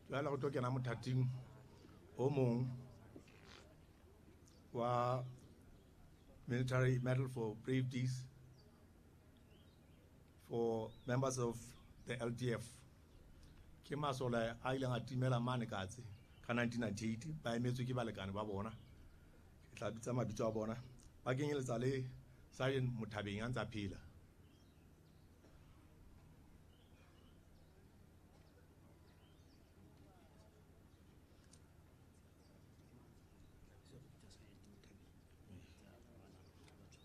Jwale go tokena mothating o mong wa military medal for brave deeds for members of the LDF. Ke Masola a ileng a timela mane katse ka 1998 ba emetswe ke balekane ba bona. Ke tla bitsa mabitso a bona ba kenyeletsa le Sergeant Mothabeng a ntse a phela.